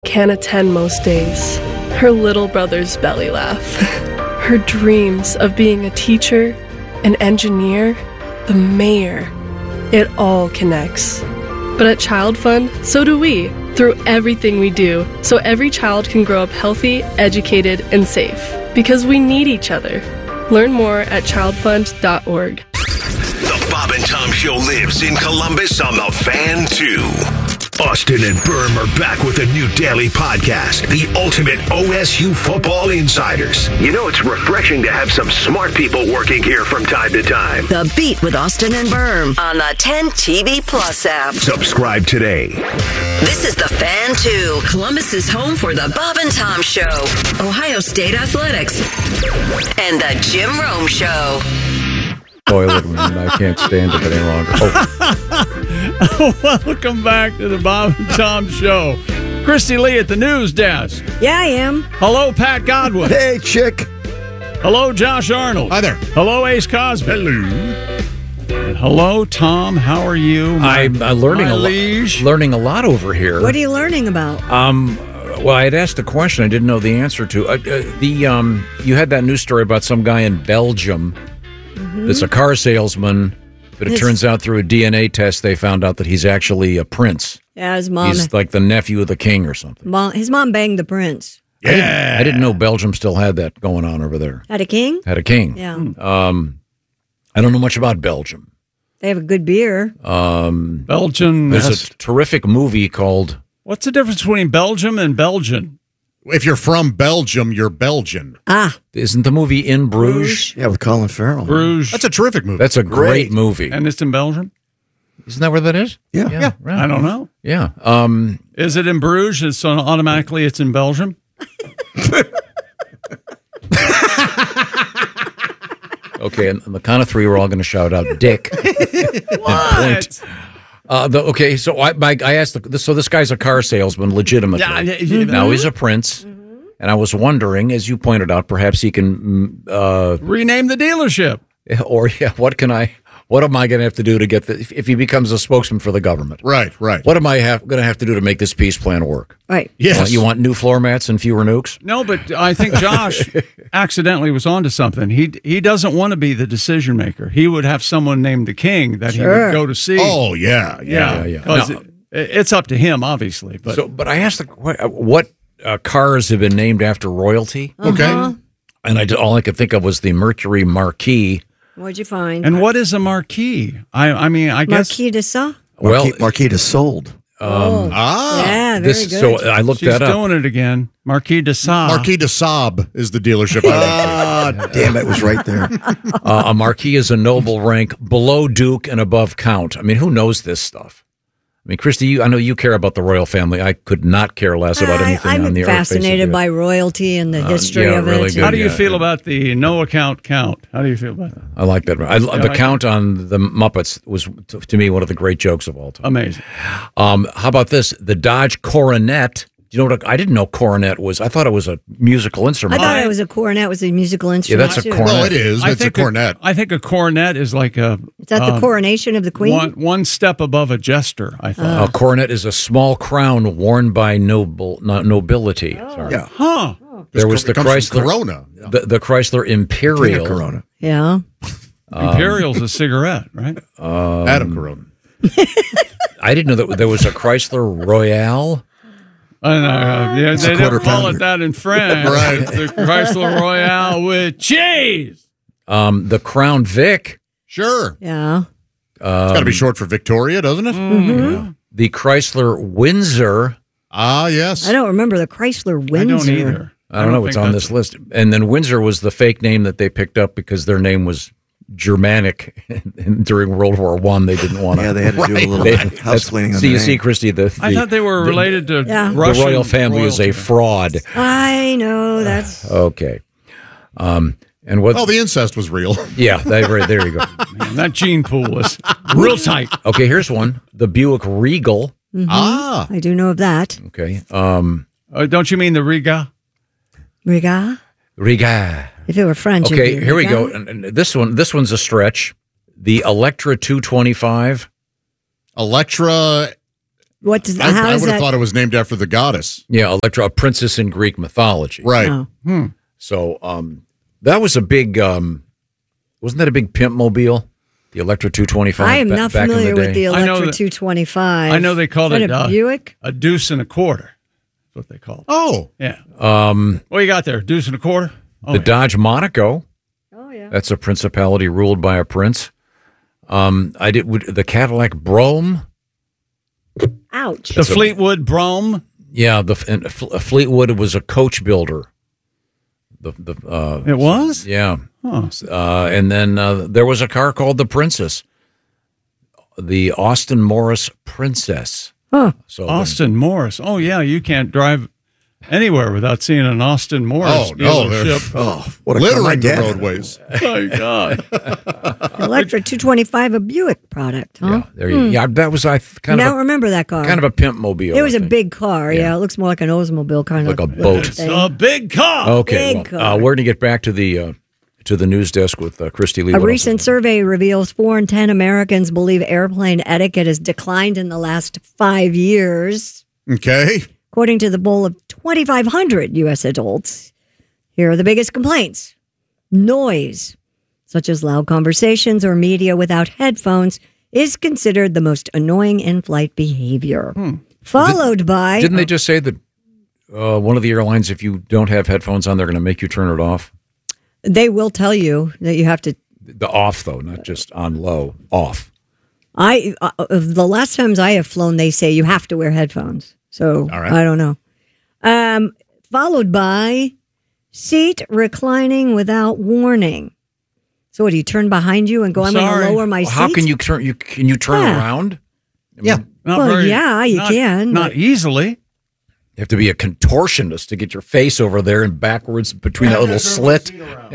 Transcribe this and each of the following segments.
Can't attend most days. Her little brother's belly laugh. Her dreams of being a teacher, an engineer, the mayor. It all connects. But at Child Fund, so do we, through everything we do, so every child can grow up healthy, educated, and safe. Because we need each other. Learn more at childfund.org. The Bob and Tom Show lives in Columbus on the Fan 2. Austin and Berm are back with a new daily podcast, The Ultimate OSU Football Insiders. You know, it's refreshing to have some smart people working here from time to time. The Beat with Austin and Berm on the 10 TV Plus app. Subscribe today. This is the Fan 2, Columbus's home for the Bob and Tom Show, Ohio State Athletics, and the Jim Rome Show. Toilet and I can't stand it any longer. Welcome back to the Bob and Tom Show. Christy Lee at the news desk. Yeah, I am. Hello, Pat Godwin. Hey, chick. Hello, Josh Arnold. Hi there. Hello, Ace Cosby. Hello. And hello, Tom. How are you? I'm learning a lot over here. What are you learning about? Well, I had asked a question I didn't know the answer to. You had that news story about some guy in Belgium that's a car salesman, but it turns out through a DNA test they found out that he's actually a prince. Yeah, his mom. He's like the nephew of the king or something. His mom banged the prince. Yeah. I didn't know Belgium still had that going on over there. Had a king? Had a king. Yeah. I don't know much about Belgium. They have a good beer. Belgium. There's a terrific movie called... What's the difference between Belgium and Belgian? If you're from Belgium, you're Belgian. Isn't the movie In Bruges? Yeah, with Colin Farrell. Bruges. That's a terrific movie. That's a great movie. And it's in Belgium? Isn't that where that is? Yeah. Right. I don't know. Yeah. Is it in Bruges? So automatically it's in Belgium? Okay, and on the count of three, we're all going to shout out Dick. What? Okay, so I asked, so this guy's a car salesman, legitimately. Now he's a prince, and I was wondering, as you pointed out, perhaps he can... rename the dealership. Or, what am I going to have to do to get if he becomes a spokesman for the government? Right. What am I going to have to do to make this peace plan work? Right. Yes. You want new floor mats and fewer nukes? No, but I think Josh accidentally was onto something. He doesn't want to be the decision maker. He would have someone named the king that he would go to see. Oh, yeah. 'Cause it's up to him, obviously. But I asked what cars have been named after royalty? Okay. And all I could think of was the Mercury Marquis. What'd you find? And what is a marquis? I mean, I guess Marquis de Sade? Marquis de Sold. Yeah, very good. So I looked she's that up. doing it again. Marquis de Sade. Marquis de Sade is the dealership. Damn, it was right there. A marquis is a noble rank below duke and above count. I mean, who knows this stuff? I mean, Christy, I know you care about the royal family. I could not care less about anything on the earth. I'm fascinated by royalty and the history of it. Really good. How do you feel about the no account count? How do you feel about that? I like that. The count on the Muppets was, to me, one of the great jokes of all time. Amazing. How about this? The Dodge Coronet. You know what? I didn't know cornet was. I thought it was a musical instrument. I thought it was a cornet. Was a musical instrument. Yeah, that's a cornet. No, it is. It's a cornet. I think a cornet is like a... Is that the coronation of the queen? One step above a jester, I thought. A coronet is a small crown worn by nobility. Sorry. Yeah. Huh. There was the Chrysler Corona. the Chrysler Imperial. Corona. Yeah. Imperial's a cigarette, right? Adam Corona. I didn't know that there was a Chrysler Royale. Yeah, they don't call it that in France. Right. It's the Chrysler Royale with cheese. The Crown Vic. Sure. Yeah. It's got to be short for Victoria, doesn't it? Mm-hmm. The Chrysler Windsor. Ah, yes. I don't remember the Chrysler Windsor. I don't either. I don't know. It's on this list. And then Windsor was the fake name that they picked up because their name was Germanic. And during World War I, they didn't want to. Yeah, they had to do a little house cleaning on the you name. see, Christy, I thought they were related to Yeah. Russian the royal family is a fraud. I know, that's... Okay. And what? Oh, the incest was real. Yeah, there you go. Man, that gene pool is real tight. Okay, here's one. The Buick Regal. Ah. I do know of that. Okay. Don't you mean the Riga? Riga? Riga. If it were French, Okay, it'd be here we Riga. go. And this one's a stretch. The Electra 225. Electra What does? I How would is have that? thought it was named after the goddess. Yeah, Electra, a princess in Greek mythology. Right. Oh. So that was a big, wasn't that a big pimp mobile? The Electra 225? I am not back in familiar with the I know Electra that- 225. I know they called Is it that a Buick. a deuce and a quarter. That's what they called it. Oh. Yeah. What you got there? Deuce and a quarter? Oh, The yeah. Dodge Monaco. Oh yeah. That's a principality ruled by a prince. The Cadillac Brougham. Ouch. The Fleetwood Brougham. Yeah, Fleetwood was a coach builder. It was? Yeah. Huh. And then there was a car called the Princess, the Austin Morris Princess. Huh. So Austin Morris. Oh, yeah. You can't drive anywhere without seeing an Austin Morris Oh, no. dealership. Oh, what a car my Littering the dad had. roadways. Oh, my God. Electra 225, a Buick product, huh? yeah, there you. Yeah, that was I kind don't of remember that car. a pimp mobile. It was I a think. big car. Yeah, it looks more like an Oldsmobile kind Like of a boat. It's a big car. Okay, Big well, car. we're going to get back to the news desk with Christy Lee. A What else recent is survey reveals 4 in 10 Americans believe airplane etiquette has declined in the last 5 years. Okay. According to the poll of 2,500 U.S. adults, here are the biggest complaints. Noise, such as loud conversations or media without headphones, is considered the most annoying in-flight behavior. Followed by... Didn't they just say that one of the airlines, if you don't have headphones on, they're going to make you turn it off? They will tell you that you have to... The off, though, not just on low, off. The last times I have flown, they say you have to wear headphones. So All right. I don't know. Followed by seat reclining without warning. So what, do you turn behind you and go, I'm going Sorry. to lower my seat? How can you turn? Can you turn Yeah. around? Yeah. Not Well, yeah, you can, Not but- easily. You have to be a contortionist to get your face over there and backwards between that little slit.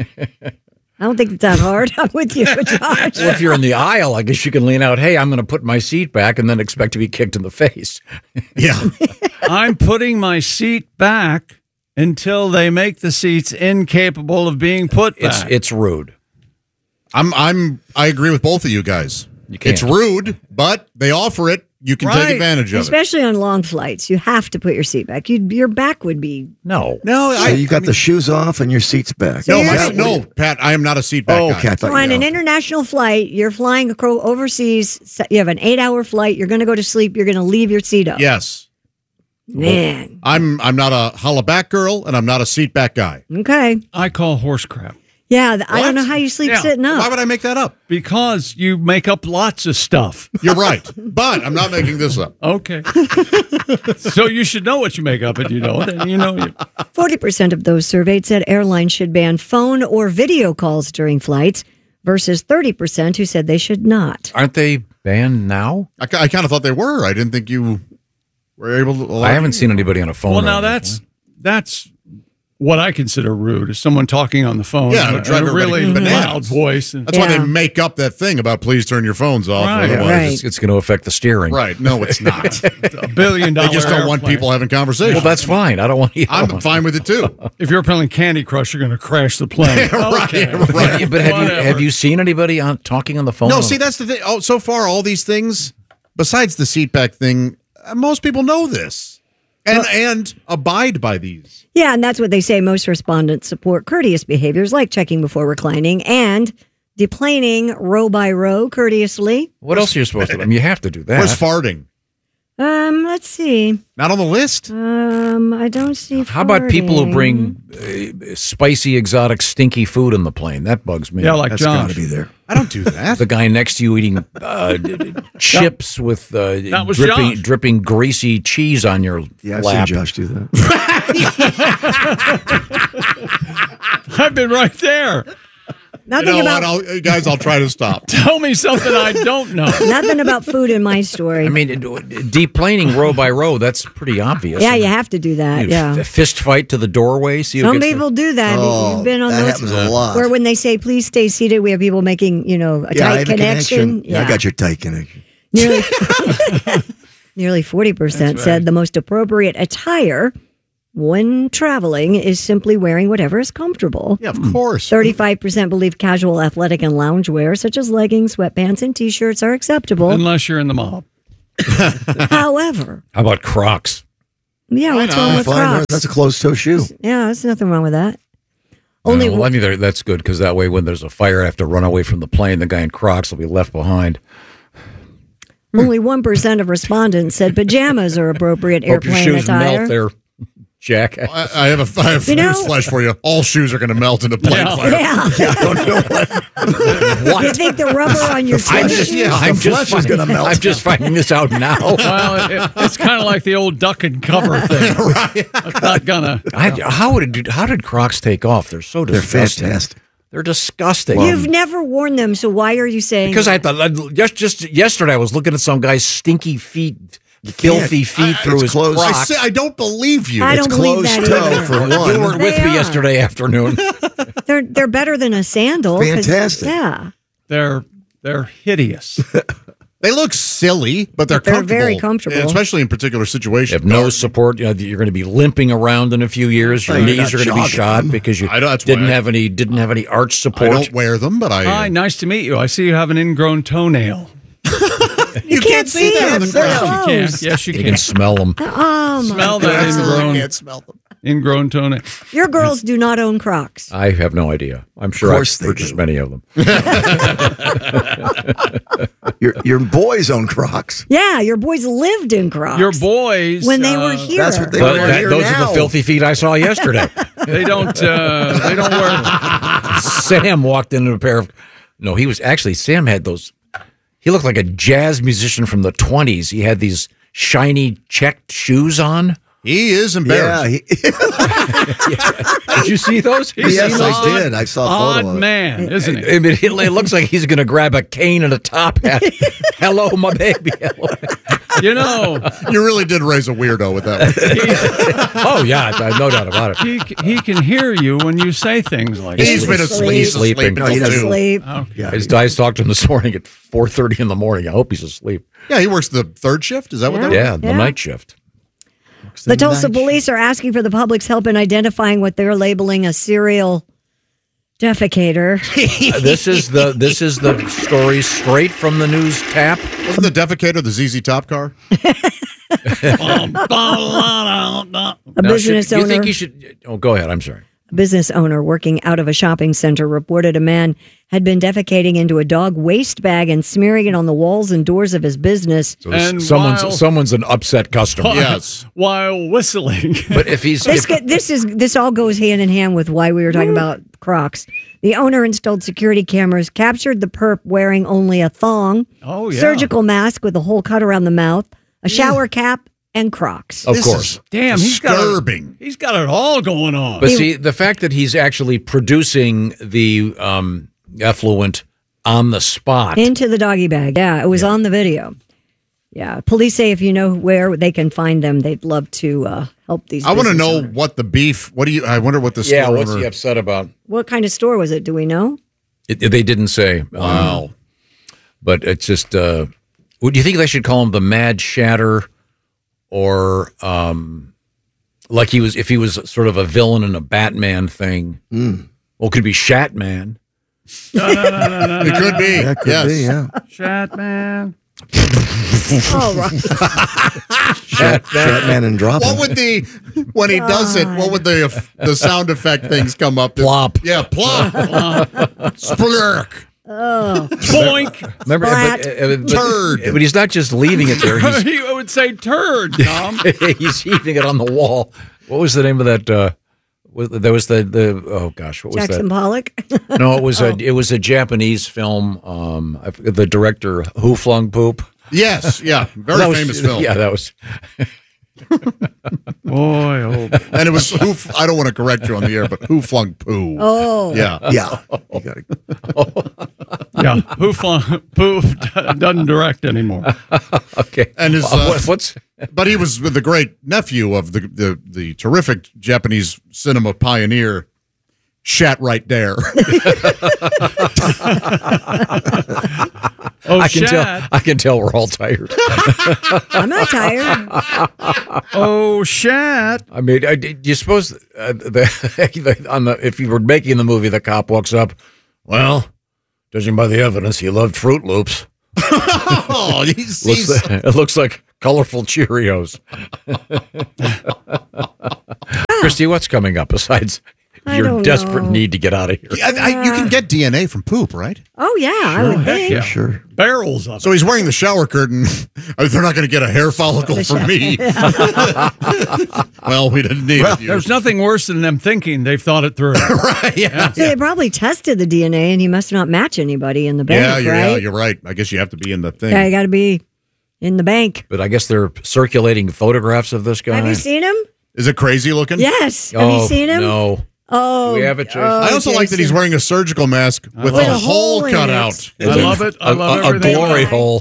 I don't think it's that hard. I'm with you, Josh. Well, if you're in the aisle, I guess you can lean out. Hey, I'm going to put my seat back, and then expect to be kicked in the face. Yeah. I'm putting my seat back until they make the seats incapable of being put back. It's rude. I agree with both of you guys. You can't. It's rude, but they offer it. You can Right. take advantage of it. Especially on long flights, you have to put your seat back. Your back would be... No. No, So you got the shoes off and your seat's back. No, Seriously? no, Pat, I am not a seat back Oh, guy. okay. I thought On you an know. international flight, you're flying overseas. You have an 8-hour flight. You're going to go to sleep. You're going to leave your seat up. Yes. Man. I'm not a holla back girl, and I'm not a seat back guy. Okay. I call horse crap Yeah, I don't What? know how you sleep Yeah. sitting up. Why would I make that up? because you make up lots of stuff. You're right, but I'm not making this up. Okay. So you should know what you make up, and you know it. And you know 40% of those surveyed said airlines should ban phone or video calls during flights versus 30% who said they should not. Aren't they banned now? I kind of thought they were. I didn't think you were able to. I haven't seen anybody on a phone. Well, or now anything. that's what I consider rude is someone talking on the phone Yeah, in it'd drive a everybody really bananas. loud voice. And, That's why Yeah. they make up that thing about please turn your phones off. Right. Otherwise, Right. It's going to affect the steering. Right. No, it's not. $1 billion. They just don't want airplane. people having conversations. Well, that's fine. I don't want you. I'm fine with it too. If you're playing Candy Crush, you're going to crash the plane. Okay. Right. But have Whatever. you seen anybody talking on the phone? No, see, that's the thing. Oh, so far, all these things, besides the seat back thing, most people know this and abide by these. Yeah, and that's what they say. Most respondents support courteous behaviors like checking before reclining and deplaning row by row courteously. What else are you supposed to do? I mean, you have to do that. Where's farting? Let's see. Not on the list? I don't see. How about people who farting. bring spicy, exotic, stinky food in the plane? That bugs me. Yeah, like That's John. got to be there. I don't do that. The guy next to you eating chips with That was Josh. dripping greasy cheese on your Yeah, I've lap. seen Josh do that. I've been right there. Nothing about I'll try to stop. Tell me something I don't know. nothing about food in my story. I mean, deplaning row by row, that's pretty obvious. yeah, you have to do that. Yeah. A fist fight to the doorway. See who Some gets people do that. Oh, You've been on that those happens a lot. where when they say please stay seated, we have people making a I tight have a connection. Yeah, I got your tight connection. Nearly, nearly 40% said the most appropriate attire when traveling is simply wearing whatever is comfortable. Yeah, of course. 35% believe casual athletic and lounge wear, such as leggings, sweatpants, and T-shirts, are acceptable. Unless you're in the mob. However, How about Crocs? yeah, what's wrong with Fine, Crocs? that's a closed-toe shoe. Yeah, there's nothing wrong with that. Only Well, I mean, that's good because that way, when there's a fire, I have to run away from the plane. The guy in Crocs will be left behind. only 1% of respondents said pajamas are appropriate Hope your airplane shoes attire. melt there, Jack. I have You know- newsflash for you. All shoes are going to melt in a plane fire. Yeah. You think the rubber on your I'm tennis just, shoes? flesh is gonna melt. I'm just finding this out now. Well, it's kind of like the old duck and cover thing. It's not gonna. How did Crocs take off? They're so They're disgusting. fantastic. They're disgusting. You've never worn them, so why are you saying? Because I thought just yesterday I was looking at some guy's stinky feet, filthy feet through it's his closed. I Crocs. say I don't believe you. I don't believe that Closed toe either. for You one. weren't with They me are. yesterday afternoon. They're better than a sandal. 'cause- Fantastic. Yeah. They're hideous. They look silly, but they're They're comfortable. very comfortable. Especially in particular You situations. have no support. You know, you're going to be limping around in a few years. Your You're knees not are going to be jogging shot them. because you I know, that's why didn't I- have any arch I support. don't wear them, but Hi, nice to meet you. I see you have an ingrown toenail. You can't see that it. on the They're ground. You can. closed. Yes, you You can. can smell them. Oh, my Smell God. that can't smell them. ingrown toenail. Your girls do not own Crocs. I have no idea. I'm sure I've course they purchased do. many of them. Your boys own Crocs. Yeah, your boys lived in Crocs. Your boys, when they were here. That's what they But wear here those now. are the filthy feet I saw yesterday. they don't wear. Sam walked into a pair of. No, he was actually. Sam had those. He looked like a jazz musician from the 20s. He had these shiny checked shoes on. He is Yeah, embarrassed. Did you see those? yes, I did. I saw a Odd photo of it. man, isn't he? I mean, it looks like he's going to grab a cane and a top hat. Hello, my baby. Hello. You know, You really did raise a weirdo with that one. Oh, yeah, no doubt about it. he can hear you when you say things like He's that. been asleep. He's sleeping. No, he doesn't Sleep. Yeah, His guys talked to him this morning at 4:30 in the morning. I hope he's asleep. Yeah, he works the third shift. Is that what that Yeah, the Yeah. night shift. The Tulsa police are asking for the public's help in identifying what they're labeling a serial defecator. This is the story straight from the news tap. Wasn't the defecator the ZZ Top car? A business You owner. think you should? Oh, go ahead. I'm sorry. A business owner working out of a shopping center reported a man had been defecating into a dog waste bag and smearing it on the walls and doors of his business. So And someone's an upset customer. Yes. While whistling. But if he's This all goes hand in hand with why we were talking about Crocs. The owner installed security cameras, captured the perp wearing only a thong, Oh, yeah. surgical mask with a hole cut around the mouth, a shower cap, and Crocs. of This course. is Damn, disturbing. he's got it all going on. But see, the fact that he's actually producing the effluent on the spot. Into the doggy bag. Yeah, it was on the video. Yeah, police say if you know where they can find them, they'd love to help these. I want to business know owners. what the beef. I wonder what the yeah, store what's owner- he upset about? What kind of store was it? Do we know? They didn't say. Wow. But it's just. Would you think they should call him the Mad Shatter, or like if he was sort of a villain in a Batman thing? Well, it could be Shatman. It could be. that could yes. be, yeah. Shat man. Oh, right. Shatman and dropping. What would when he does it? What would the sound effect things come up? Plop. Yeah, plop. Splurk. Boink. Remember, Turd. but he's not just leaving it there. He's He would say turd, Tom. he's heaving it on the wall. What was the name of that? There was the oh gosh, what was Jackson that? Pollock. No, it was a Japanese film. The director Who Flung Poop. Yes, yeah, very That was- famous film. Yeah, that was. Boy, oh boy. And it was I don't want to correct you on the air, but who flung poo? Oh, Yeah. Yeah. You gotta, Yeah, Pooh doesn't direct anymore. Okay. And his what's but he was the great nephew of the terrific Japanese cinema pioneer Shat Right There. Oh, I can tell we're all tired. I'm not tired. Oh, shat. I mean, do you suppose if you were making the movie, the cop walks up. Well, judging by the evidence, he loved Fruit Loops. Oh, It looks like colorful Cheerios. Christy, what's coming up besides I your don't desperate know. need to get out of here? you can get DNA from poop, right? Oh, yeah, I would think. Yeah. Sure. Barrels of So he's wearing the shower curtain. They're not going to get a hair follicle from me. Well, we didn't need it. There's nothing worse than them thinking they've thought it through. Right, yeah. So they probably tested the DNA, and he must not match anybody in the bank, right? You're right. I guess you have to be in the thing. Yeah, you got to be in the bank. But I guess they're circulating photographs of this guy. Have you seen him? Is it crazy looking? Yes. Have you seen him? No. Oh, Do we have it, Jason? I also like that he's wearing a surgical mask with a hole in cut it. out. I love it. I love a everything. glory about it. hole.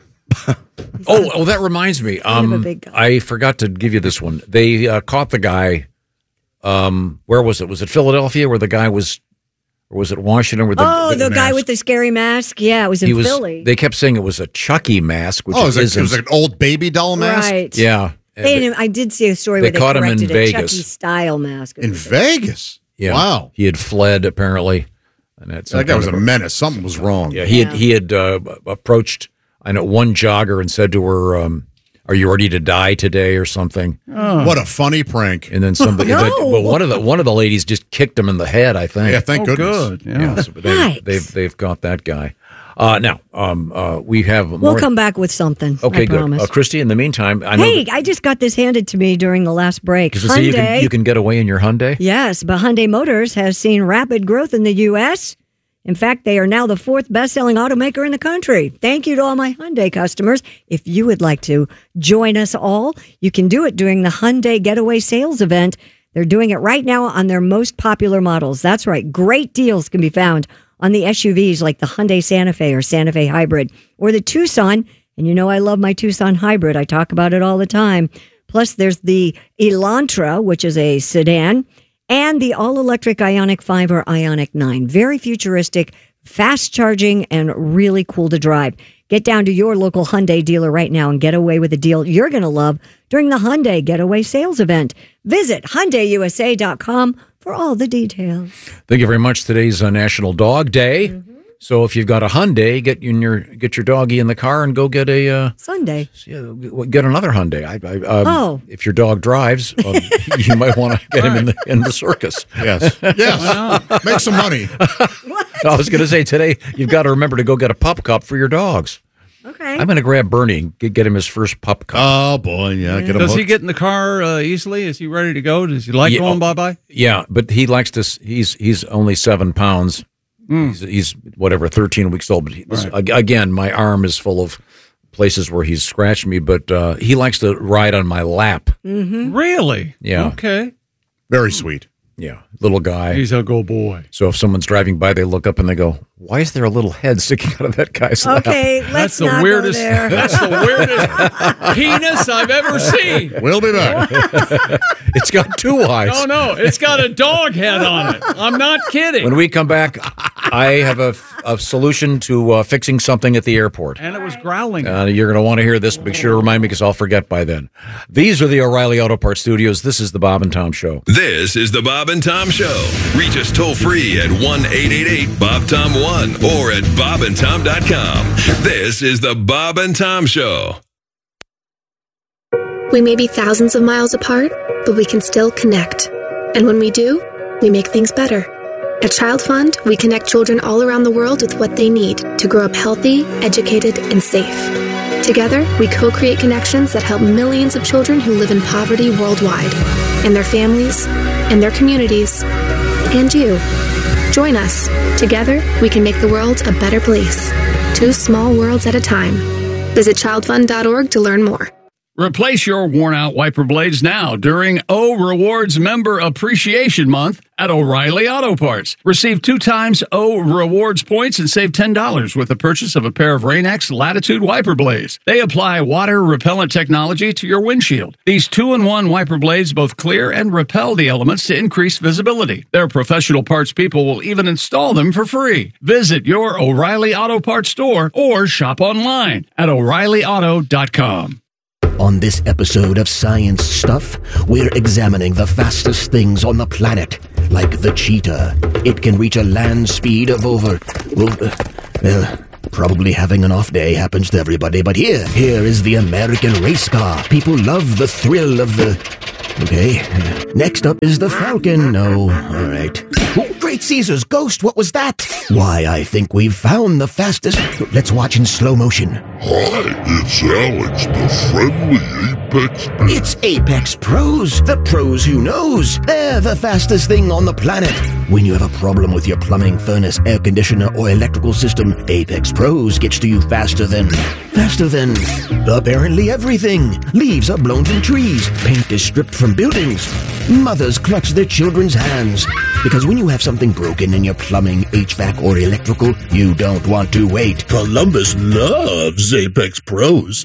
Oh, that reminds me. of a big guy. I forgot to give you this one. They caught the guy. Where was it? Was it Philadelphia where the guy was, or was it Washington? Where the guy with the scary mask? Yeah, it was in Philly. They kept saying it was a Chucky mask, which Oh, it isn't. was like an old baby doll mask? Right. Yeah. I did see a story They where they caught him in corrected a Vegas. Chucky-style mask. In Vegas? Yeah. Wow. He had fled apparently. And that's That guy was a menace. Something was wrong. Yeah, he had approached one jogger and said to her, "Are you ready to die today?" or something. What a funny prank. And then somebody, well, one of the ladies just kicked him in the head. I think. Yeah, thank goodness. Good. Yeah. Yeah, so Right. they've got that guy. Now we have more. We'll come back with something. Okay, I promise. good. Christy, in the meantime, I know. Hey, I just got this handed to me during the last break. So you can get away in your Hyundai. Yes, but Hyundai Motors has seen rapid growth in the U.S. In fact, they are now the 4th best-selling automaker in the country. Thank you to all my Hyundai customers. If you would like to join us all, you can do it during the Hyundai Getaway Sales Event. They're doing it right now on their most popular models. That's right. Great deals can be found on the SUVs like the Hyundai Santa Fe or Santa Fe Hybrid or the Tucson. And you know I love my Tucson Hybrid. I talk about it all the time. Plus, there's the Elantra, which is a sedan, and the all-electric Ioniq 5 or Ioniq 9. Very futuristic, fast charging, and really cool to drive. Get down to your local Hyundai dealer right now and get away with a deal you're going to love during the Hyundai Getaway Sales Event. Visit HyundaiUSA.com for all the details. Thank you very much. Today's National Dog Day. So if you've got a Hyundai, get your doggy in the car and go get a Sunday. get another Hyundai. If your dog drives, you might want to get him in the circus. Yes. Yes. Make some money. I was going to say today you've got to remember to go get a pup cup for your dogs. Okay. I'm going to grab Bernie and get him his first pup cup. Oh, boy. Yeah. Get him Does he hooked. get in the car easily? Is he ready to go? Does he like going bye-bye? Yeah, but he likes to. He's only 7 pounds. He's whatever 13 weeks old. But again, my arm is full of places where he's scratched me. But he likes to ride on my lap. Mm-hmm. Really? Yeah. Okay. Very sweet. Yeah, little guy. He's a good boy. So if someone's driving by, they look up and they go, "Why is there a little head sticking out of that guy's lap?" Okay, That's let's the not weirdest. go there. That's the weirdest penis I've ever seen. We'll be back. It's got 2 eyes. No, it's got a dog head on it. I'm not kidding. When we come back, I have a solution to fixing something at the airport. And it was growling. You're going to want to hear this. Make sure to remind me because I'll forget by then. These are the O'Reilly Auto Parts Studios. This is the Bob and Tom Show. This is the Bob and Tom Show. Reach us toll free at 1-888-BOB-TOM-1 or at bobandtom.com. This is the Bob and Tom Show. We may be thousands of miles apart, but we can still connect. And when we do, we make things better. At Child Fund, we connect children all around the world with what they need to grow up healthy, educated, and safe. Together, we co-create connections that help millions of children who live in poverty worldwide, and their families, and their communities, and you. Join us. Together, we can make the world a better place. 2 small worlds at a time. Visit childfund.org to learn more. Replace your worn-out wiper blades now during O Rewards Member Appreciation Month at O'Reilly Auto Parts. Receive 2 times O Rewards points and save $10 with the purchase of a pair of Rain-X Latitude wiper blades. They apply water-repellent technology to your windshield. These 2-in-1 wiper blades both clear and repel the elements to increase visibility. Their professional parts people will even install them for free. Visit your O'Reilly Auto Parts store or shop online at O'ReillyAuto.com. On this episode of Science Stuff, we're examining the fastest things on the planet, like the cheetah. It can reach a land speed of over Probably having an off day happens to everybody, but here is the American race car. People love the thrill of the... Okay, next up is the Falcon. No, all right. Oh, great Caesar's ghost, what was that? Why, I think we've found the fastest... Let's watch in slow motion. Hi, it's Alex, the friendly Apex Pro. It's Apex Pros, the pros who knows. They're the fastest thing on the planet. When you have a problem with your plumbing, furnace, air conditioner, or electrical system, Apex Pros gets to you faster than apparently everything. Leaves are blown from trees. Paint is stripped from buildings. Mothers clutch their children's hands. Because when you have something broken in your plumbing, HVAC, or electrical, you don't want to wait. Columbus loves Apex Pros.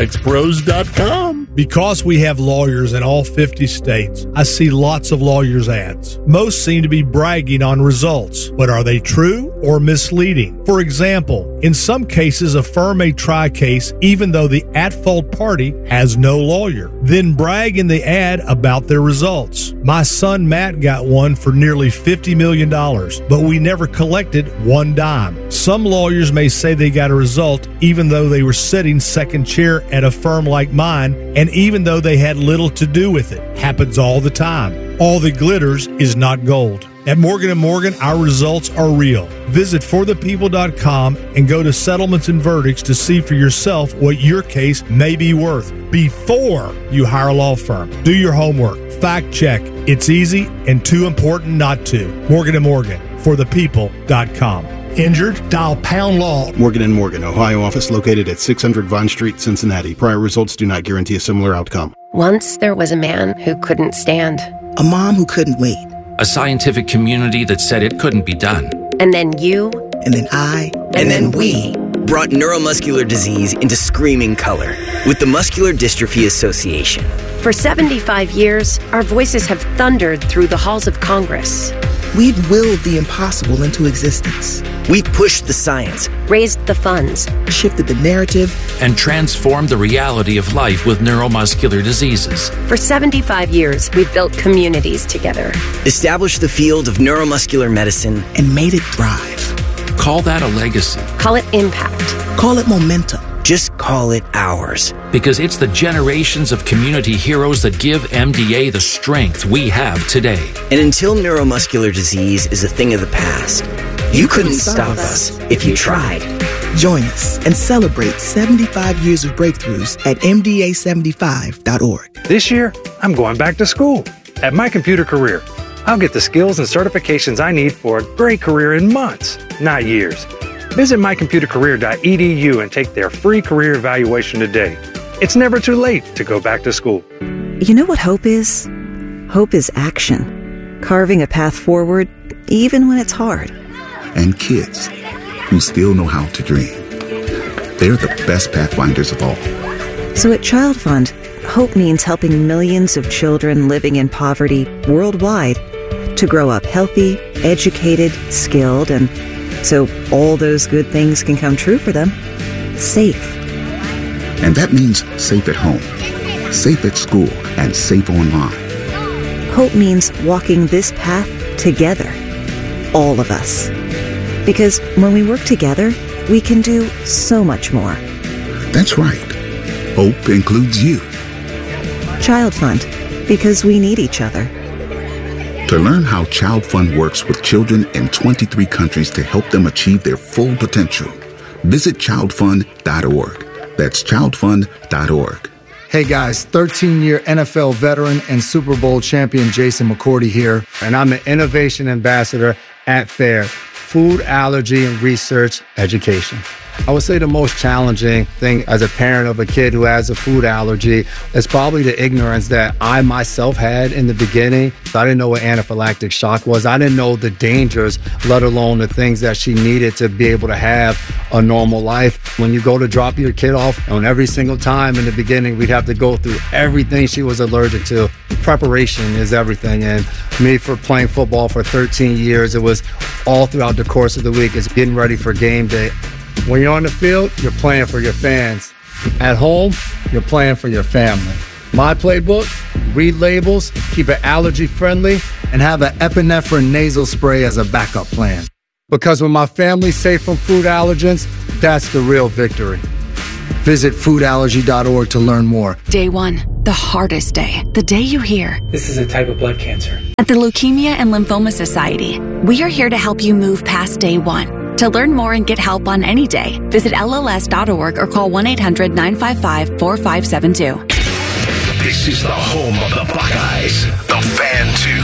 ApexPros.com. Because we have lawyers in all 50 states, I see lots of lawyers' ads. Most seem to be bragging on results, but are they true or misleading? For example, in some cases, a firm may try a case even though the at-fault party has no lawyer, then brag in the ad about their results. My son Matt got one for nearly $50 million, but we never collected one dime. Some lawyers may say they got a result even though they were sitting second chair at a firm like mine, and even though they had little to do with it. Happens all the time. All that glitters is not gold. At Morgan & Morgan, our results are real. Visit forthepeople.com and go to settlements and verdicts to see for yourself what your case may be worth before you hire a law firm. Do your homework. Fact check. It's easy and too important not to. Morgan & Morgan, forthepeople.com. Injured? Dial pound law. Morgan & Morgan, Ohio office located at 600 Vine Street, Cincinnati. Prior results do not guarantee a similar outcome. Once there was a man who couldn't stand. A mom who couldn't wait. A scientific community that said it couldn't be done. And then you. And then I. And then we brought neuromuscular disease into screaming color with the Muscular Dystrophy Association. For 75 years, our voices have thundered through the halls of Congress. We've willed the impossible into existence. We pushed the science, raised the funds, shifted the narrative, and transformed the reality of life with neuromuscular diseases. For 75 years, we've built communities together, established the field of neuromuscular medicine, and made it thrive. Call that a legacy. Call it impact. Call it momentum. Just call it ours. Because it's the generations of community heroes that give MDA the strength we have today. And until neuromuscular disease is a thing of the past, you couldn't stop us if you tried. Join us and celebrate 75 years of breakthroughs at MDA75.org. This year, I'm going back to school at My Computer Career. I'll get the skills and certifications I need for a great career in months, not years. Visit mycomputercareer.edu and take their free career evaluation today. It's never too late to go back to school. You know what hope is? Hope is action. Carving a path forward, even when it's hard. And kids who still know how to dream. They're the best pathfinders of all. So at Child Fund, hope means helping millions of children living in poverty worldwide to grow up healthy, educated, skilled, and so all those good things can come true for them. Safe. And that means safe at home, safe at school, and safe online. Hope means walking this path together. All of us. Because when we work together, we can do so much more. That's right. Hope includes you. Child Fund. Because we need each other. To learn how Child Fund works with children in 23 countries to help them achieve their full potential, visit childfund.org. That's childfund.org. Hey guys, 13-year NFL veteran and Super Bowl champion Jason McCourty here, and I'm an innovation ambassador at FAIR, Food Allergy and Research Education. I would say the most challenging thing as a parent of a kid who has a food allergy is probably the ignorance that I myself had in the beginning. I didn't know what anaphylactic shock was. I didn't know the dangers, let alone the things that she needed to be able to have a normal life. When you go to drop your kid off, and every single time in the beginning, we'd have to go through everything she was allergic to. Preparation is everything. And me, for playing football for 13 years, it was all throughout the course of the week. It's getting ready for game day. When you're on the field, you're playing for your fans. At home, you're playing for your family. My playbook, read labels, keep it allergy friendly, and have an epinephrine nasal spray as a backup plan. Because when my family's safe from food allergens, that's the real victory. Visit foodallergy.org to learn more. Day 1, the hardest day. The day you hear, "This is a type of blood cancer." At the Leukemia and Lymphoma Society, we are here to help you move past day 1. To learn more and get help on any day, visit LLS.org or call 1-800-955-4572. This is the home of the Buckeyes, the Fan 2.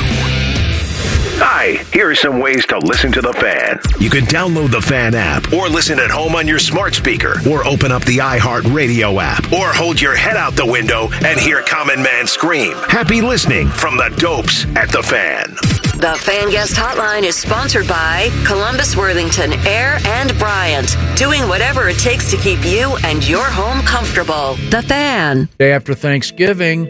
Hi, here are some ways to listen to the Fan. You can download the Fan app, or listen at home on your smart speaker, or open up the iHeartRadio app, or hold your head out the window and hear Common Man scream. Happy listening from the Dopes at the Fan. The Fan Guest Hotline is sponsored by Columbus, Worthington, Air, and Bryant, doing whatever it takes to keep you and your home comfortable. The Fan. Day after Thanksgiving.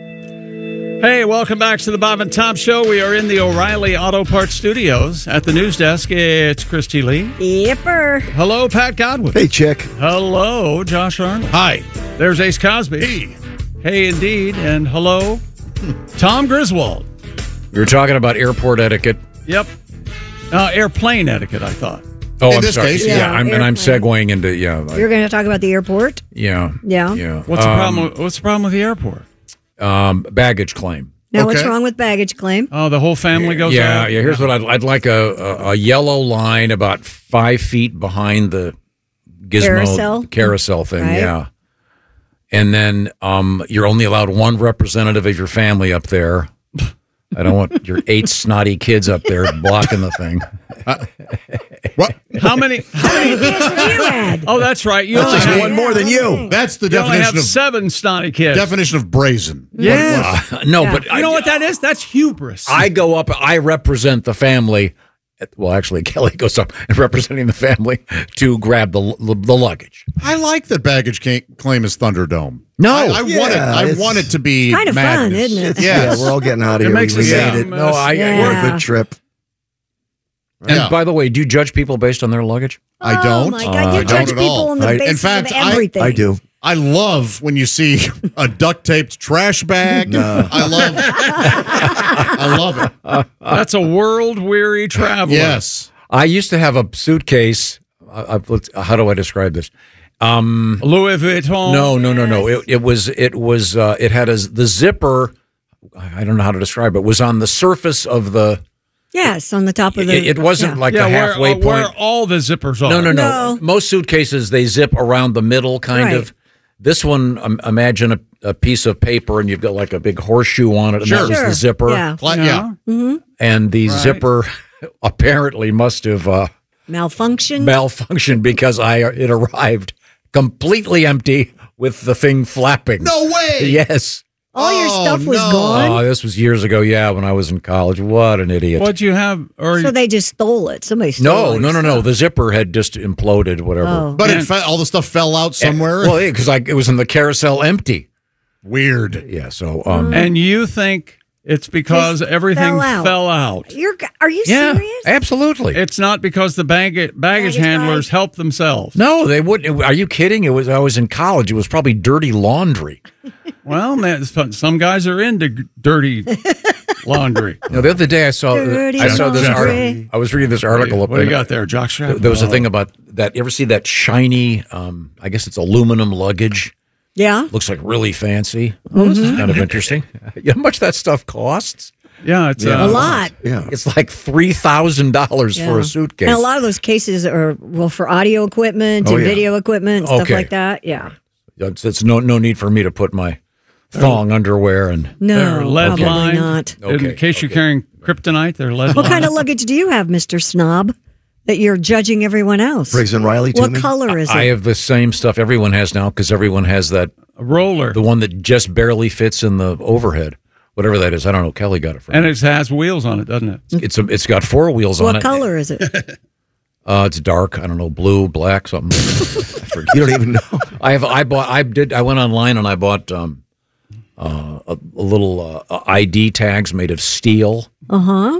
Hey, welcome back to the Bob and Tom Show. We are in the O'Reilly Auto Parts Studios. At the news desk, it's Christy Lee. Yipper. Hello, Pat Godwin. Hey, Chick. Hello, Josh Arnold. Hi. There's Ace Cosby. Hey, indeed. And hello, Tom Griswold. We were talking about airport etiquette. Yep. Airplane etiquette, I thought. Oh, In I'm this sorry. case, yeah, yeah, I'm segueing into, You're going to talk about the airport? Yeah. Yeah. What's the problem? What's the problem with the airport? Baggage claim. Now, what's wrong with baggage claim? Oh, the whole family goes out? Yeah, here's what I'd like a yellow line about 5 feet behind the gizmo carousel thing, right. Yeah. And then you're only allowed one representative of your family up there. I don't want your 8 snotty kids up there blocking the thing. What? How many kids have you had? Oh, that's right. You That's only just have, one more than you. That's the you only have definition of 7 snotty kids. definition of brazen. Yes. No, Yeah. but You know what that is? That's hubris. I go up, I represent the family. Well, actually, Kelly goes up and representing the family to grab the luggage. I like that baggage claim is Thunderdome. No. I want it to be Kind of fun, madness. isn't it? Yes. Yeah, we're all getting out of It here. makes We it made sound it. No, I Yeah. What a good trip. And Yeah. by the way, do you judge people based on their luggage? I don't. Oh, my God. I You don't judge at people all. on the I- basis in fact, of everything. I do. I love when you see a duct taped trash bag. I love it. That's a world-weary traveler. Yes. I used to have a suitcase. How do I describe this? Louis Vuitton. No. It had the zipper. I don't know how to describe it. Was on the surface of the. Yes, on the top of the. It wasn't like the halfway point. Where all the zippers are. No. Most suitcases they zip around the middle, kind Right. of. This one, imagine a piece of paper, and you've got like a big horseshoe on it, and that was the zipper. Yeah. Mm-hmm. And the zipper apparently must have malfunctioned because it arrived completely empty with the thing flapping. No way. Yes. All your stuff was gone. Oh, this was years ago. Yeah, when I was in college. What an idiot! What'd you have? So they just stole it. Somebody stole it. No. The zipper had just imploded. Whatever. Oh. But all the stuff fell out somewhere. Well, because it was in the carousel empty. Weird. Yeah. So. And you think it's because Just everything fell out? out. Are you serious? Absolutely. It's not because the baggage handlers help themselves. No, they wouldn't. Are you kidding? I was in college. It was probably dirty laundry. Well, man, some guys are into dirty laundry. The other day I saw this article. I was reading this article. What do you got there, jockstrap? There was a thing about that. You ever see that shiny? I guess it's aluminum luggage. Yeah. Looks like really fancy. This is kind of interesting. You know how much that stuff costs? Yeah, it's a lot. Yeah, it's like $3,000 for a suitcase. And a lot of those cases are for audio equipment and video equipment and stuff like that. Yeah. It's no need for me to put my thong underwear and they're lead probably lined. not. In case you're carrying kryptonite, they're lead What lined. kind of luggage do you have, Mr. Snob, that you're judging everyone else? Briggs and Riley. What color is it? I have the same stuff everyone has now because everyone has that roller, the one that just barely fits in the overhead, whatever that is. I don't know. Kelly got it for me. And it has wheels on it, doesn't it? It's got 4 wheels on it. What color is it? It's dark. I don't know, blue, black, something. I forget. You don't even know. I went online and I bought a little ID tags made of steel. Yeah.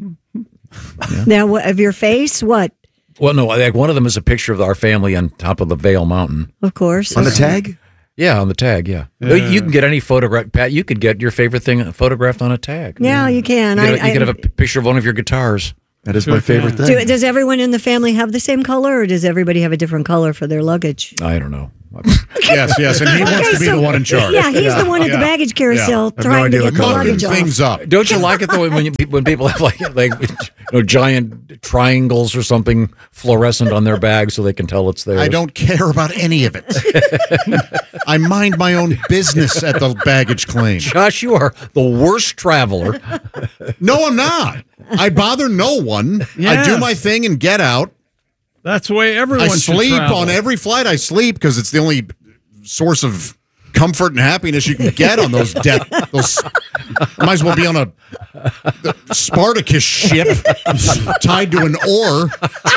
Now, of your face, what? Well, no, like one of them is a picture of our family on top of the Vale Mountain. Of course. On the tag? Yeah, on the tag, yeah. You can get any photograph. Pat, you could get your favorite thing photographed on a tag. Yeah, you can. You could have a picture of one of your guitars. That is my favorite thing. Does everyone in the family have the same color, or does everybody have a different color for their luggage? I don't know. Yes, and he wants to be the one in charge. Yeah, he's the one at the baggage carousel trying to get the luggage off. Things up. Don't you like it though when people have like giant triangles or something fluorescent on their bag so they can tell it's theirs? I don't care about any of it. I mind my own business at the baggage claim. Josh, you are the worst traveler. No, I'm not. I bother no one. I do my thing and get out. That's the way everyone should sleep travel. on every flight. I sleep because it's the only source of comfort and happiness you can get on those those. I might as well be on the Spartacus ship tied to an oar.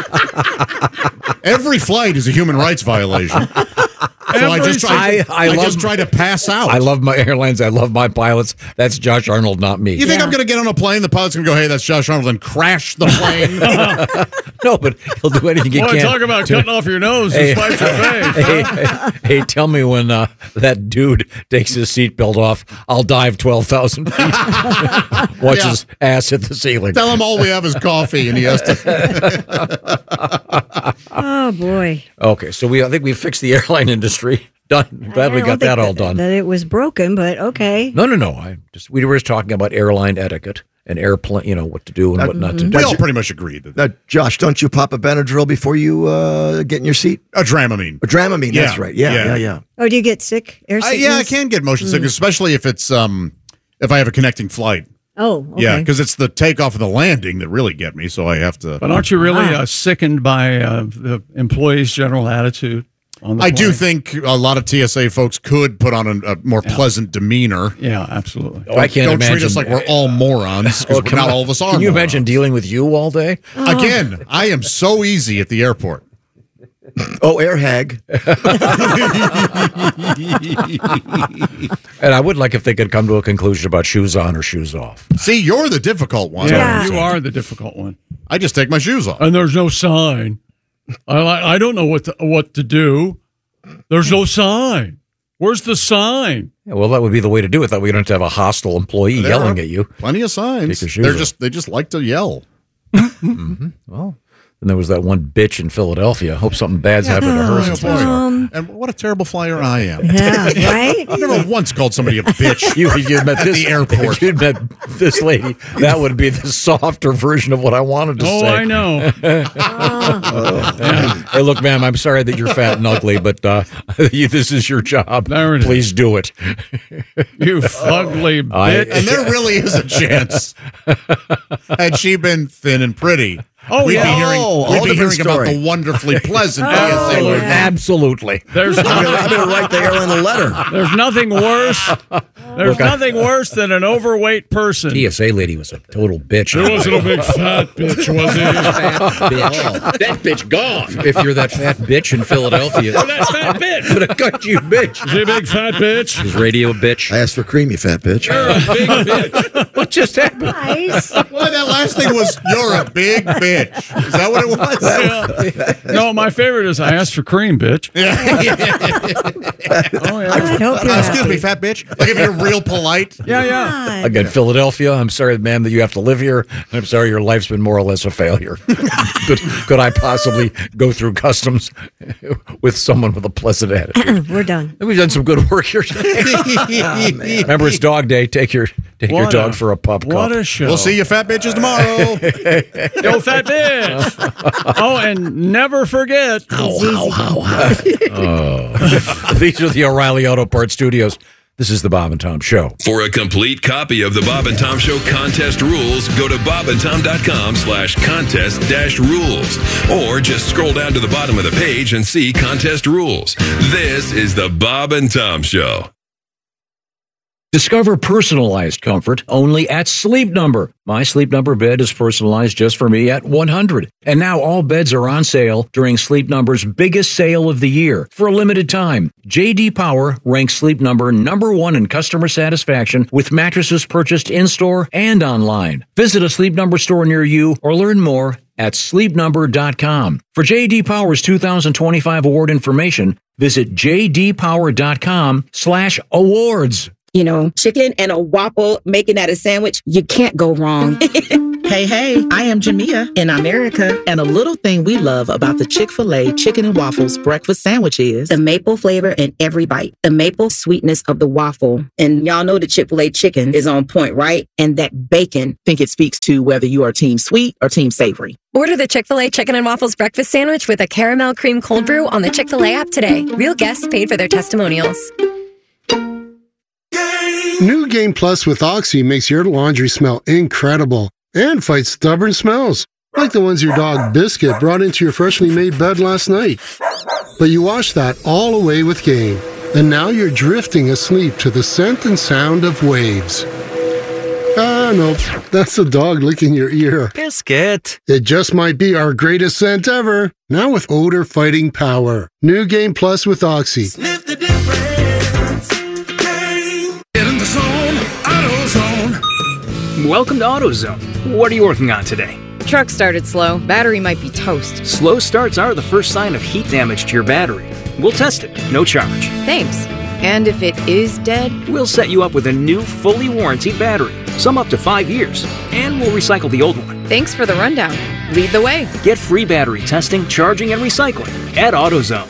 Every flight is a human rights violation. So I just try to pass out. I love my airlines. I love my pilots. That's Josh Arnold, not me. You think I'm going to get on a plane? The pilot's going to go, "Hey, that's Josh Arnold," and crash the plane? No, but he'll do anything he can. Talk about cutting off your nose to spite your face. Hey, tell me when that dude takes his seatbelt off, I'll dive 12,000 feet. Watch his ass hit the ceiling. Tell him all we have is coffee, and he has to. Oh boy. Okay, so I think we fixed the airline industry. Done. Glad we got that all done. That it was broken, but okay. No. We were just talking about airline etiquette and airplane. What to do and what not to do. We all pretty much agreed. Josh, don't you pop a Benadryl before you get in your seat? A Dramamine. That's right. Yeah. Oh, do you get sick? Air sickness? Yeah, I can get motion sickness, especially if it's if I have a connecting flight. Oh, okay. Yeah, because it's the takeoff and the landing that really get me, so I have to. But aren't you really sickened by the employees' general attitude? I do think a lot of TSA folks could put on a more pleasant demeanor. Yeah, absolutely. I can't don't imagine. treat us like we're all morons, because not all of us are. Can you morons. imagine dealing with you all day? Again, I am so easy at the airport. Oh, air hag. And I would like if they could come to a conclusion about shoes on or shoes off. See, you're the difficult one. Yeah, you are the difficult one. I just take my shoes off. And there's no sign. I don't know what to do. There's no sign. Where's the sign? Yeah, well, that would be the way to do it. That we don't have to have a hostile employee There yelling are at you. Plenty of signs. Take your shoes off. They just like to yell. Well, and there was that one bitch in Philadelphia. Hope something bad's happened to her. since I saw her. And what a terrible flyer I am. Yeah, right? I've never once called somebody a bitch If you met at this the airport. If you'd met this lady, that would be the softer version of what I wanted to say. Oh, I know. Hey, look, ma'am, I'm sorry that you're fat and ugly, but this is your job. There it is. Please do it. You ugly bitch. And there really is a chance. Had she been thin and pretty, we'd be hearing about the wonderply pleasant TSA lady. Absolutely. There's I'm going to write the airline a letter. There's nothing worse. There's nothing worse than an overweight person. TSA lady was a total bitch. It wasn't a big fat bitch, was it? Fat bitch. That bitch gone. If you're that fat bitch in Philadelphia. You're that fat bitch. I'm going to cut you, bitch. Is he a big fat bitch? Is radio bitch? I asked for cream, you fat bitch. You're a big bitch. What just happened? Nice. Well, that last thing was, "You're a big bitch." Is that what it was? No, my favorite is I asked for cream, bitch. Yeah. Oh, yeah. I hope you're Excuse me, happy. fat bitch. Like if you're real polite. Yeah. Again, Philadelphia, I'm sorry, ma'am, that you have to live here. I'm sorry your life's been more or less a failure. Could I possibly go through customs with someone with a pleasant attitude? We're done. We've done some good work here today. Remember, it's dog day. Take your dog for a pup cup. What a show. We'll see you fat bitches tomorrow. Yo, fat bitch. Oh, and never forget. These are the O'Reilly Auto Parts Studios. This is the Bob and Tom Show. For a complete copy of the Bob and Tom Show contest rules, go to bobandtom.com/contest-rules. Or just scroll down to the bottom of the page and see contest rules. This is the Bob and Tom Show. Discover personalized comfort only at Sleep Number. My Sleep Number bed is personalized just for me at $100. And now all beds are on sale during Sleep Number's biggest sale of the year. For a limited time, J.D. Power ranks Sleep Number #1 in customer satisfaction with mattresses purchased in-store and online. Visit a Sleep Number store near you or learn more at sleepnumber.com. For J.D. Power's 2025 award information, visit jdpower.com/awards. You know, chicken and a waffle, making that a sandwich, you can't go wrong. Hey, I am Jamia in America, and a little thing we love about the Chick-fil-A Chicken and Waffles breakfast sandwich is the maple flavor in every bite, the maple sweetness of the waffle. And y'all know the Chick-fil-A chicken is on point, right? And that bacon. I think it speaks to whether you are team sweet or team savory. Order the Chick-fil-A Chicken and Waffles breakfast sandwich with a caramel cream cold brew on the Chick-fil-A app today. Real guests paid for their testimonials. New Game Plus with Oxy makes your laundry smell incredible and fights stubborn smells, like the ones your dog Biscuit brought into your freshly made bed last night. But you washed that all away with Game, and now you're drifting asleep to the scent and sound of waves. Ah, no, that's the dog licking your ear. Biscuit. It just might be our greatest scent ever, now with odor-fighting power. New Game Plus with Oxy. Sniff the difference. Game. Get in the zone. AutoZone. Welcome to AutoZone. What are you working on today? Truck started slow. Battery might be toast. Slow starts are the first sign of heat damage to your battery. We'll test it, no charge. Thanks. And if it is dead? We'll set you up with a new, fully warranted battery, some up to 5 years, and we'll recycle the old one. Thanks for the rundown. Lead the way. Get free battery testing, charging, and recycling at AutoZone.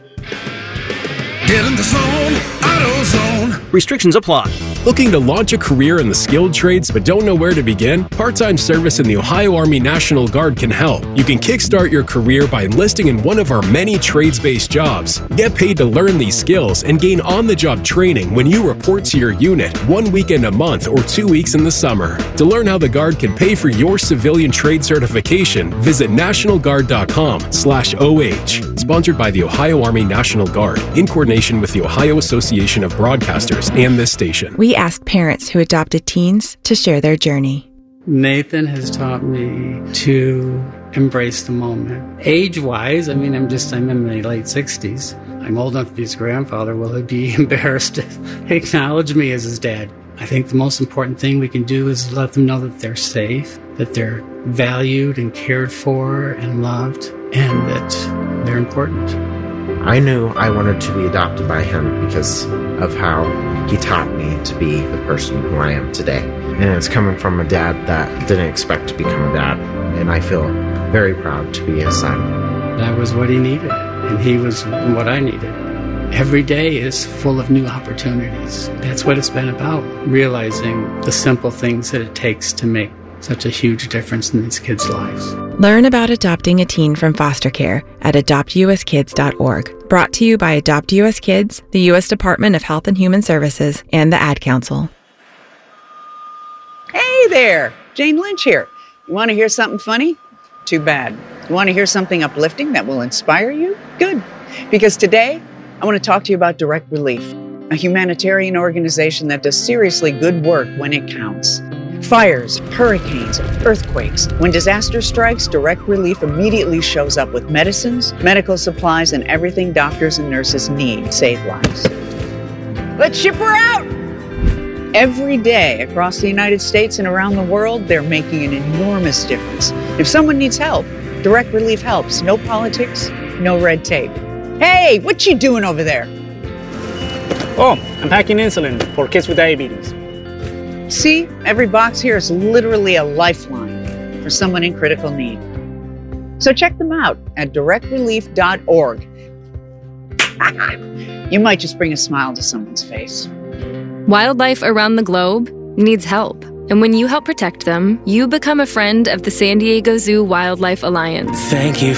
Get in the zone. AutoZone. Restrictions apply. Looking to launch a career in the skilled trades but don't know where to begin? Part-time service in the Ohio Army National Guard can help. You can kickstart your career by enlisting in one of our many trades-based jobs. Get paid to learn these skills and gain on-the-job training when you report to your unit 1 weekend a month or 2 weeks in the summer. To learn how the Guard can pay for your civilian trade certification, visit nationalguard.com/OH. Sponsored by the Ohio Army National Guard in coordination with the Ohio Association of Broadcasters and this station. We asked parents who adopted teens to share their journey. Nathan has taught me to embrace the moment. Age-wise, I'm in my late 60s. I'm old enough to be his grandfather. Will he be embarrassed to acknowledge me as his dad? I think the most important thing we can do is let them know that they're safe, that they're valued and cared for and loved, and that they're important. I knew I wanted to be adopted by him because of how he taught me to be the person who I am today. And it's coming from a dad that didn't expect to become a dad. And I feel very proud to be his son. That was what he needed, and he was what I needed. Every day is full of new opportunities. That's what it's been about, realizing the simple things that it takes to make such a huge difference in these kids' lives. Learn about adopting a teen from foster care at adoptuskids.org. Brought to you by Adopt U.S. Kids, the U.S. Department of Health and Human Services, and the Ad Council. Hey there, Jane Lynch here. You want to hear something funny? Too bad. You want to hear something uplifting that will inspire you? Good. Because today, I want to talk to you about Direct Relief, a humanitarian organization that does seriously good work when it counts. Fires, hurricanes, earthquakes. When disaster strikes, Direct Relief immediately shows up with medicines, medical supplies, and everything doctors and nurses need to save lives. Let's ship her out! Every day across the United States and around the world, they're making an enormous difference. If someone needs help, Direct Relief helps. No politics, no red tape. Hey, what you doing over there? Oh, I'm packing insulin for kids with diabetes. See, every box here is literally a lifeline for someone in critical need. So check them out at directrelief.org. You might just bring a smile to someone's face. Wildlife around the globe needs help. And when you help protect them, you become a friend of the San Diego Zoo Wildlife Alliance. Thank you